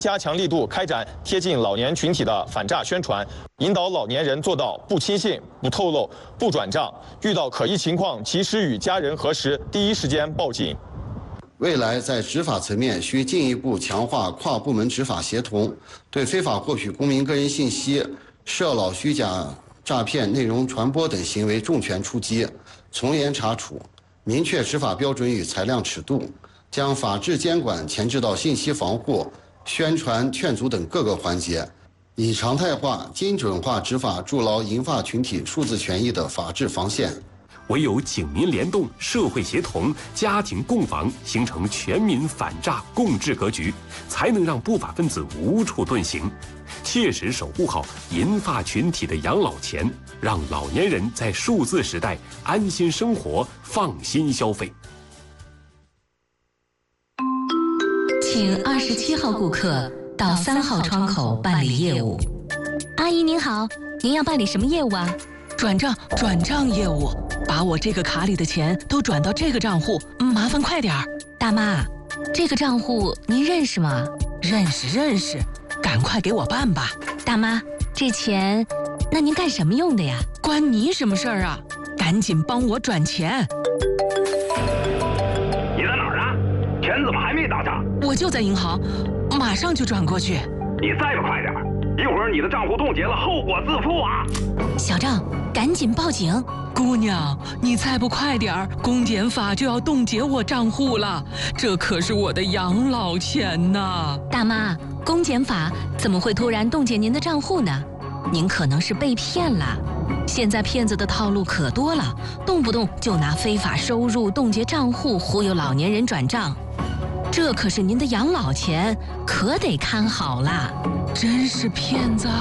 加强力度开展贴近老年群体的反诈宣传，引导老年人做到不轻信、不透露、不转账，遇到可疑情况及时与家人核实，第一时间报警。 未来在执法层面需进一步强化跨部门执法协同，对非法获取公民个人信息、涉老虚假诈骗内容传播等行为重拳出击，从严查处，明确执法标准与裁量尺度，将法治监管前置到信息防护、宣传劝阻等各个环节，以常态化、精准化执法，筑牢银发群体数字权益的法治防线。 唯有警民联动、社会协同、家庭共防，形成全民反诈共治格局，才能让不法分子无处遁形，切实守护好银发群体的养老钱，让老年人在数字时代安心生活、放心消费。 请27号顾客到3号窗口办理业务。 阿姨您好，您要办理什么业务啊？ 转账业务，把我这个卡里的钱都转到这个账户，麻烦快点儿。 大妈，这个账户您认识吗？ 认识，赶快给我办吧。 大妈，这钱，那您干什么用的呀？ 关你什么事儿啊？赶紧帮我转钱。 你在哪儿啊？钱怎么还没到账？ 我就在银行，马上就转过去。 你再不快点，一会儿你的账户冻结了，后果自负啊！ 小张，赶紧报警！ 姑娘，你再不快点儿，公检法就要冻结我账户了，这可是我的养老钱呐！ 大妈，公检法怎么会突然冻结您的账户呢？您可能是被骗了。现在骗子的套路可多了，动不动就拿非法收入冻结账户忽悠老年人转账，这可是您的养老钱，可得看好啦！ 真是骗子！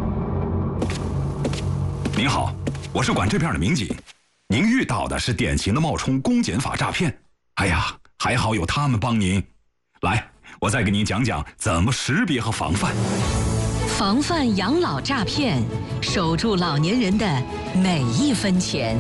您好，我是管这片的民警，您遇到的是典型的冒充公检法诈骗。哎呀，还好有他们帮您。来，我再给您讲讲怎么识别和防范。 防范养老诈骗，守住老年人的每一分钱。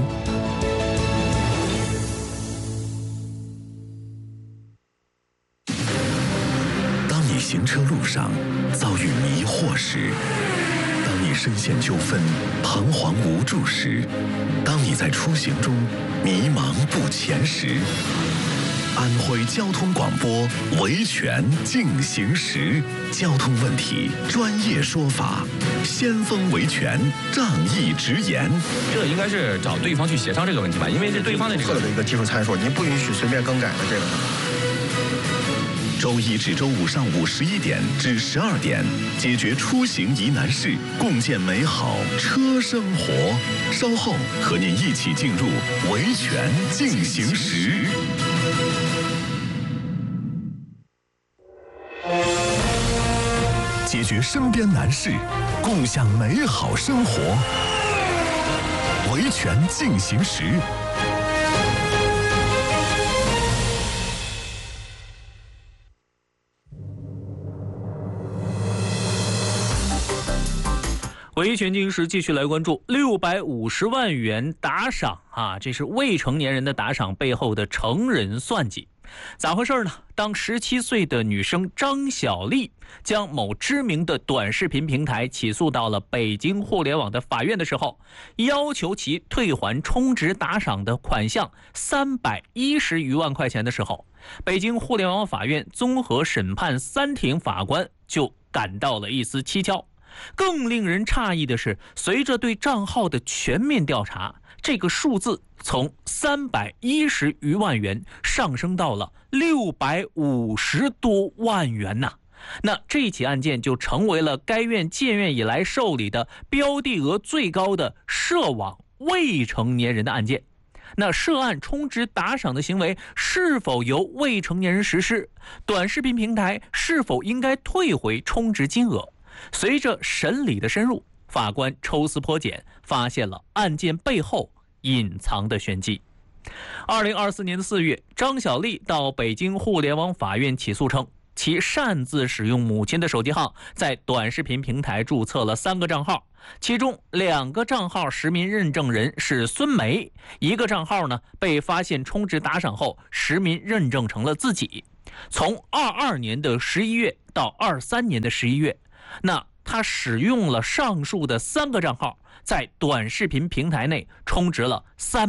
当你行车路上遭遇迷惑时，当你深陷纠纷、彷徨无助时，当你在出行中迷茫不前时，安徽交通广播维权进行时，交通问题专业说法，先锋维权仗义直言。 这应该是找对方去协商这个问题吧，因为是对方的这个的一个技术参数，您不允许随便更改的这个。 周一至周五上午11点至12点，解决出行疑难事，共建美好车生活。稍后和您一起进入维权进行时。解决身边难事，共享美好生活。维权进行时。 维权进行时继续来关注650万元打赏啊，这是未成年人的打赏背后的成人算计。咋回事呢？当17岁的女生张小丽将某知名的短视频平台起诉到了北京互联网的法院的时候，要求其退还充值打赏的款项310余万块钱的时候，北京互联网法院综合审判3庭法官就感到了一丝蹊跷。更令人诧异的是，随着对账号的全面调查，这个数字从310余万元上升到了650多万元呐。那这起案件就成为了该院建院以来受理的标的额最高的涉网未成年人的案件。那涉案充值打赏的行为是否由未成年人实施？短视频平台是否应该退回充值金额？随着审理的深入，法官抽丝剥茧，发现了案件背后隐藏的玄机。2024年4月，张小丽到北京互联网法院起诉称，其擅自使用母亲的手机号，在短视频平台注册了3个账号，其中2个账号实名认证人是孙梅，1个账号呢被发现充值打赏后实名认证成了自己。 从22年的11月到23年的11月，那他使用了上述的3个账号，在短视频平台内充值了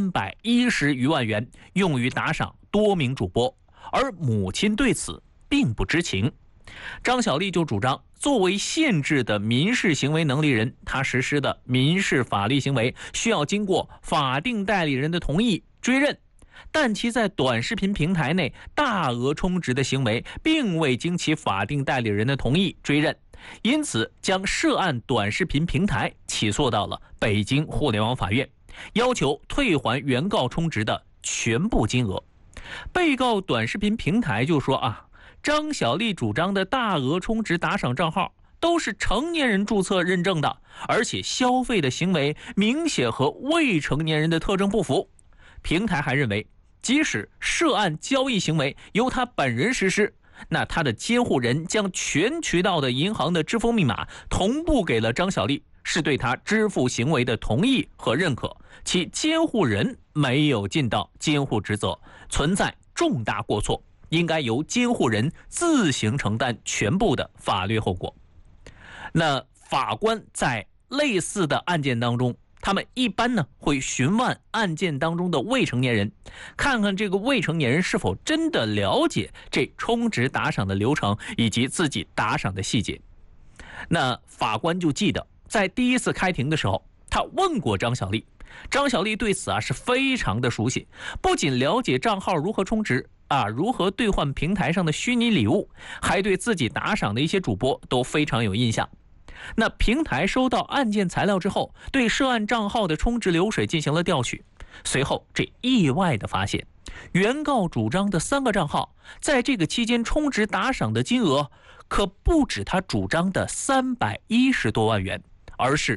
310余万元，用于打赏多名主播，而母亲对此并不知情。张小丽就主张，作为限制的民事行为能力人，他实施的民事法律行为需要经过法定代理人的同意追认，但其在短视频平台内大额充值的行为并未经其法定代理人的同意追认，因此将涉案短视频平台起诉到了北京互联网法院，要求退还原告充值的全部金额。被告短视频平台就说张小丽主张的大额充值打赏账号都是成年人注册认证的，而且消费的行为明显和未成年人的特征不符。平台还认为，即使涉案交易行为由他本人实施，那他的监护人将全渠道的银行的支付密码同步给了张小丽，是对他支付行为的同意和认可，其监护人没有尽到监护职责，存在重大过错，应该由监护人自行承担全部的法律后果。那法官在类似的案件当中，他们一般呢会询问案件当中的未成年人，看看这个未成年人是否真的了解这充值打赏的流程以及自己打赏的细节。那法官就记得，在第一次开庭的时候，他问过张小丽，张小丽对此是非常的熟悉，不仅了解账号如何充值如何兑换平台上的虚拟礼物，还对自己打赏的一些主播都非常有印象。那平台收到案件材料之后，对涉案账号的充值流水进行了调取，随后这意外的发现，原告主张的3个账号在这个期间充值打赏的金额可不止他主张的310多万元，而是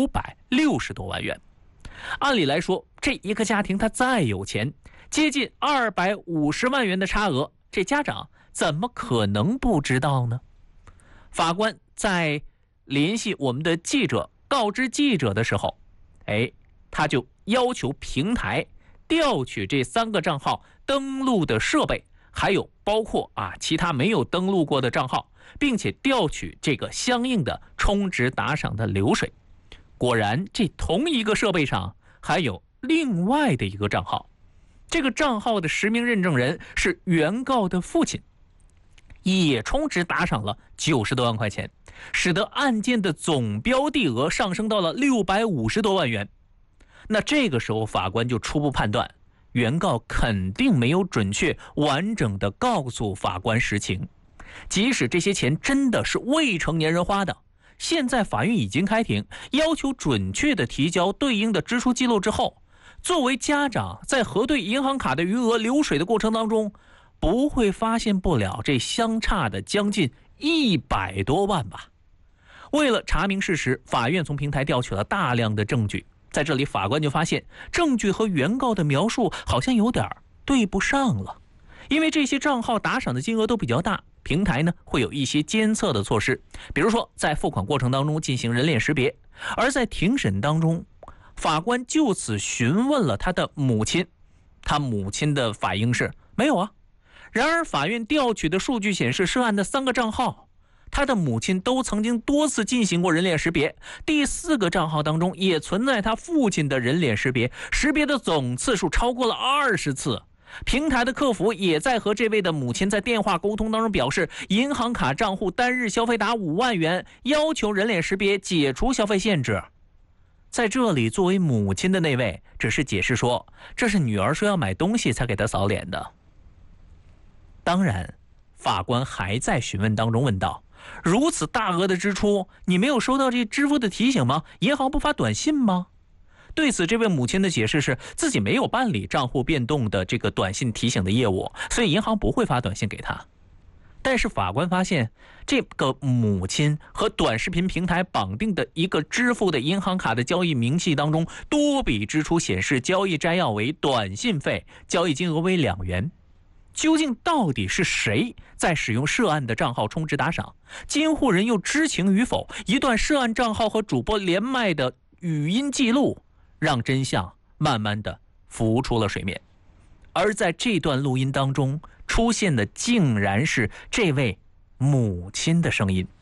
560多万元。按理来说，这一个家庭他再有钱，接近250万元的差额，这家长怎么可能不知道呢？法官在联系我们的记者告知记者的时候，他就要求平台调取这3个账号登录的设备，还有包括其他没有登录过的账号，并且调取这个相应的充值打赏的流水。果然，这同一个设备上还有另外的一个账号，这个账号的实名认证人是原告的父亲，也充值打赏了90多万块钱，使得案件的总标的额上升到了650多万元。那这个时候法官就初步判断，原告肯定没有准确完整的告诉法官实情，即使这些钱真的是未成年人花的，现在法院已经开庭，要求准确的提交对应的支出记录之后，作为家长在核对银行卡的余额流水的过程当中，不会发现不了这相差的将近100多万吧。为了查明事实，法院从平台调取了大量的证据，在这里法官就发现证据和原告的描述好像有点对不上了。因为这些账号打赏的金额都比较大，平台呢会有一些监测的措施，比如说在付款过程当中进行人脸识别。而在庭审当中，法官就此询问了他的母亲，他母亲的反应是没有啊。然而法院调取的数据显示，涉案的3个账号，他的母亲都曾经多次进行过人脸识别，第4个账号当中也存在他父亲的人脸识别，识别的总次数超过了20次。平台的客服也在和这位的母亲在电话沟通当中表示，银行卡账户单日消费达5万元，要求人脸识别解除消费限制。在这里，作为母亲的那位只是解释说，这是女儿说要买东西才给她扫脸的。当然，法官还在询问当中问道，如此大额的支出，你没有收到这支付的提醒吗？银行不发短信吗？对此，这位母亲的解释是自己没有办理账户变动的这个短信提醒的业务，所以银行不会发短信给她。但是法官发现，这个母亲和短视频平台绑定的一个支付的银行卡的交易明细当中，多笔支出显示交易摘要为短信费，交易金额为2元。究竟到底是谁在使用涉案的账号充值打赏？监护人又知情与否？一段涉案账号和主播连麦的语音记录，让真相慢慢的浮出了水面。而在这段录音当中， 出现的竟然是这位母亲的声音。